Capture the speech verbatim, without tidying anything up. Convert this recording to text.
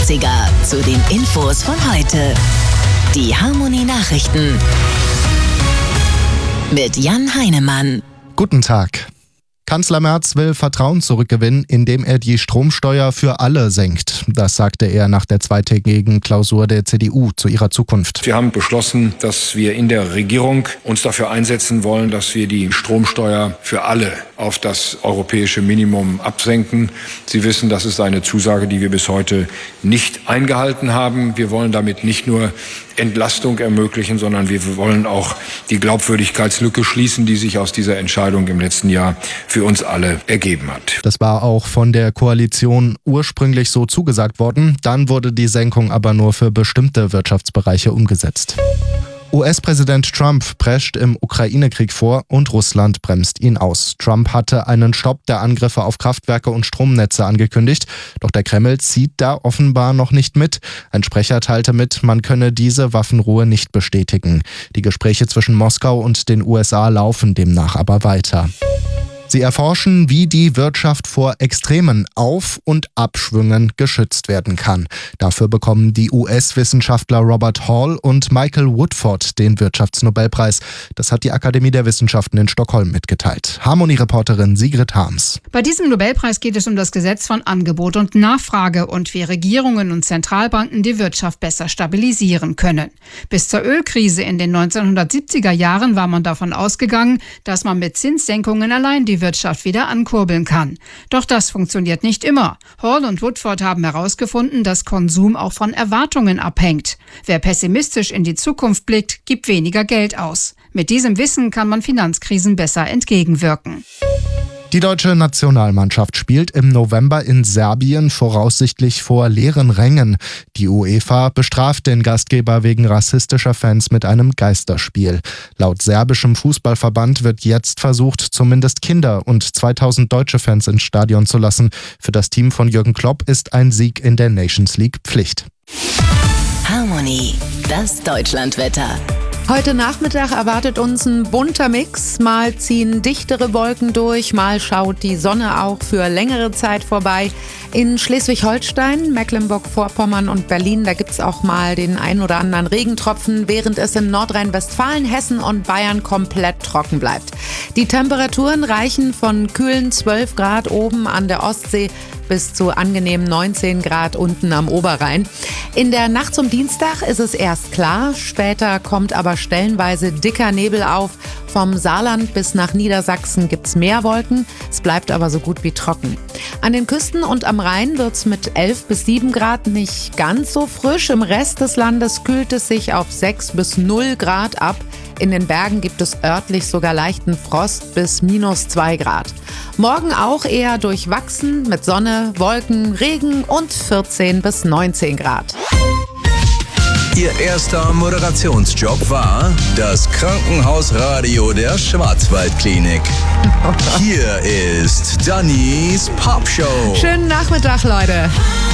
neunziger zu den Infos von heute. Die Harmony Nachrichten mit Jan Heinemann. Guten Tag. Kanzler Merz will Vertrauen zurückgewinnen, indem er die Stromsteuer für alle senkt. Das sagte er nach der zweitägigen Klausur der C D U zu ihrer Zukunft. Wir haben beschlossen, dass wir in der Regierung uns dafür einsetzen wollen, dass wir die Stromsteuer für alle auf das europäische Minimum absenken. Sie wissen, das ist eine Zusage, die wir bis heute nicht eingehalten haben. Wir wollen damit nicht nur Entlastung ermöglichen, sondern wir wollen auch die Glaubwürdigkeitslücke schließen, die sich aus dieser Entscheidung im letzten Jahr für uns alle ergeben hat. Das war auch von der Koalition ursprünglich so zugesagt worden. Dann wurde die Senkung aber nur für bestimmte Wirtschaftsbereiche umgesetzt. U S-Präsident Trump prescht im Ukraine-Krieg vor und Russland bremst ihn aus. Trump hatte einen Stopp der Angriffe auf Kraftwerke und Stromnetze angekündigt, doch der Kreml zieht da offenbar noch nicht mit. Ein Sprecher teilte mit, man könne diese Waffenruhe nicht bestätigen. Die Gespräche zwischen Moskau und den U S A laufen demnach aber weiter. Sie erforschen, wie die Wirtschaft vor extremen Auf- und Abschwüngen geschützt werden kann. Dafür bekommen die U S-Wissenschaftler Robert Hall und Michael Woodford den Wirtschaftsnobelpreis. Das hat die Akademie der Wissenschaften in Stockholm mitgeteilt. Harmony-Reporterin Sigrid Harms. Bei diesem Nobelpreis geht es um das Gesetz von Angebot und Nachfrage und wie Regierungen und Zentralbanken die Wirtschaft besser stabilisieren können. Bis zur Ölkrise in den neunzehnhundertsiebziger Jahren war man davon ausgegangen, dass man mit Zinssenkungen allein die Wirtschaft wieder ankurbeln kann. Doch das funktioniert nicht immer. Hall und Woodford haben herausgefunden, dass Konsum auch von Erwartungen abhängt. Wer pessimistisch in die Zukunft blickt, gibt weniger Geld aus. Mit diesem Wissen kann man Finanzkrisen besser entgegenwirken. Die deutsche Nationalmannschaft spielt im November in Serbien voraussichtlich vor leeren Rängen. Die UEFA bestraft den Gastgeber wegen rassistischer Fans mit einem Geisterspiel. Laut serbischem Fußballverband wird jetzt versucht, zumindest Kinder und zweitausend deutsche Fans ins Stadion zu lassen. Für das Team von Jürgen Klopp ist ein Sieg in der Nations League Pflicht. Harmony, das Deutschlandwetter. Heute Nachmittag erwartet uns ein bunter Mix. Mal ziehen dichtere Wolken durch, mal schaut die Sonne auch für längere Zeit vorbei. In Schleswig-Holstein, Mecklenburg-Vorpommern und Berlin, da gibt es auch mal den ein oder anderen Regentropfen, während es in Nordrhein-Westfalen, Hessen und Bayern komplett trocken bleibt. Die Temperaturen reichen von kühlen zwölf Grad oben an der Ostsee bis zu angenehmen neunzehn Grad unten am Oberrhein. In der Nacht zum Dienstag ist es erst klar, später kommt aber stellenweise dicker Nebel auf. Vom Saarland bis nach Niedersachsen gibt's mehr Wolken, es bleibt aber so gut wie trocken. An den Küsten und am Rhein wird's mit elf bis sieben Grad nicht ganz so frisch. Im Rest des Landes kühlt es sich auf sechs bis null Grad ab. In den Bergen gibt es örtlich sogar leichten Frost bis minus zwei Grad. Morgen auch eher durchwachsen mit Sonne, Wolken, Regen und vierzehn bis neunzehn Grad. Ihr erster Moderationsjob war das Krankenhausradio der Schwarzwaldklinik. Hier ist Dannys Popshow. Schönen Nachmittag, Leute.